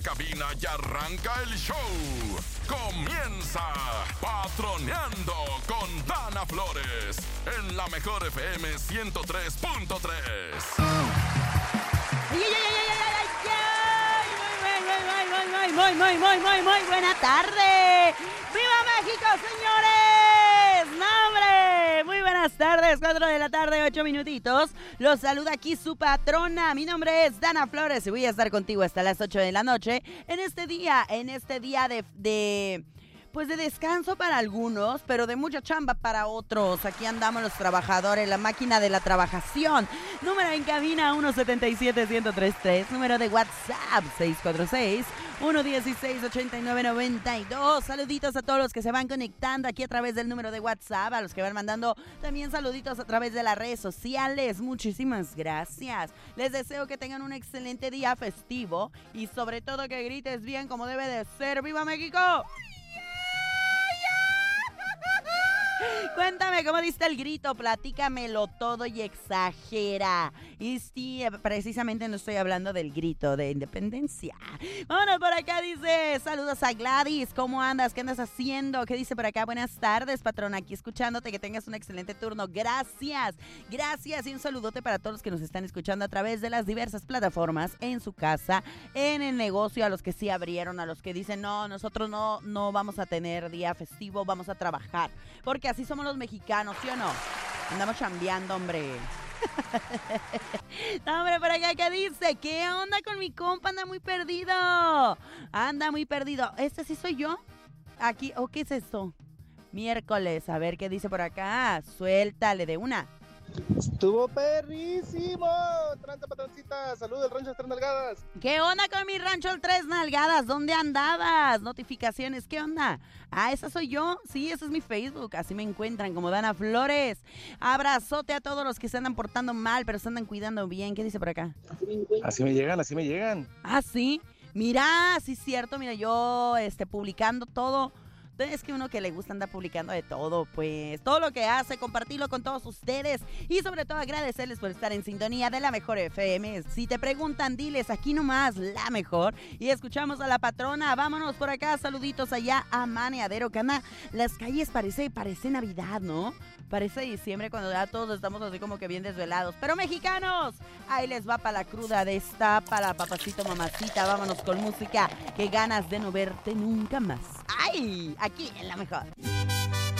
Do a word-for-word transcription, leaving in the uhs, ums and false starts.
Cabina y arranca el show. Comienza Patroneando con Dana Flores en la mejor F M ciento tres punto tres. ¡Ay, ay, ay, ay, ay, ay, ay! Muy, muy, muy, muy, muy, muy, muy buena tarde. ¡Viva México, señores! ¡No, hombre! Muy buenas tardes, cuatro de la tarde, ocho minutitos. Los saluda aquí su patrona. Mi nombre es Dana Flores y voy a estar contigo hasta las ocho de la noche en este día, en este día de... de Pues de descanso para algunos, pero de mucha chamba para otros. Aquí andamos los trabajadores, la máquina de la trabajación. Número en cabina uno siete siete, uno cero tres tres. Número de WhatsApp seis cuatro seis, uno uno seis, ocho nueve nueve dos. Saluditos a todos los que se van conectando aquí a través del número de WhatsApp. A los que van mandando también saluditos a través de las redes sociales. Muchísimas gracias. Les deseo que tengan un excelente día festivo. Y sobre todo que grites bien como debe de ser. ¡Viva México! Cuéntame, ¿cómo diste el grito? Platícamelo todo y exagera. Y sí, precisamente no estoy hablando del grito de independencia. Vámonos por acá, dice, saludos a Gladys. ¿Cómo andas? ¿Qué andas haciendo? ¿Qué dice por acá? Buenas tardes, patrona, aquí escuchándote. Que tengas un excelente turno. Gracias, gracias. Y un saludote para todos los que nos están escuchando a través de las diversas plataformas, en su casa, en el negocio, a los que sí abrieron, a los que dicen, no, nosotros no, no vamos a tener día festivo, vamos a trabajar. Porque así somos los mexicanos, ¿sí o no? Andamos chambeando, hombre. No, hombre, por acá, ¿qué dice? ¿Qué onda con mi compa? Anda muy perdido. Anda muy perdido. ¿Este sí soy yo? Aquí, ¿o qué es esto? Miércoles, a ver qué dice por acá. Suéltale de una. Estuvo perrísimo. Tranza, patroncita. Saludos del rancho Tres Nalgadas. ¿Qué onda con mi rancho el Tres Nalgadas? ¿Dónde andabas? Notificaciones, ¿qué onda? Ah, ¿esa soy yo? Sí, ese es mi Facebook. Así me encuentran como Dana Flores. Abrazote a todos los que se andan portando mal, pero se andan cuidando bien. ¿Qué dice por acá? Así me llegan, así me llegan. Ah, sí. Mira, sí es cierto. Mira, yo este, publicando todo. Es que uno que le gusta andar publicando de todo, pues todo lo que hace, compartirlo con todos ustedes y sobre todo agradecerles por estar en sintonía de la mejor F M. Si te preguntan, diles aquí nomás la mejor. Y escuchamos a la patrona. Vámonos por acá, saluditos allá a Maneadero, que anda, las calles parece, parece Navidad, ¿no? Parece diciembre cuando ya todos estamos así como que bien desvelados. Pero mexicanos, ahí les va para la cruda de esta, para papacito mamacita. Vámonos con música, que ganas de no verte nunca más. ¡Ay! Aquí en la mejor.